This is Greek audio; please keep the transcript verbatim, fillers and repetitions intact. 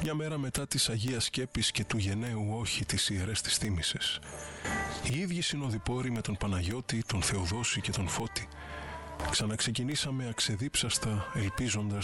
Μια μέρα μετά της Αγίας Σκέπης και του γενναίου όχι τις ιερές της θύμησες. Οι ίδιοι συνοδοιπόροι με τον Παναγιώτη, τον Θεοδόση και τον Φώτη. Ξαναξεκινήσαμε αξεδίψαστα, ελπίζοντας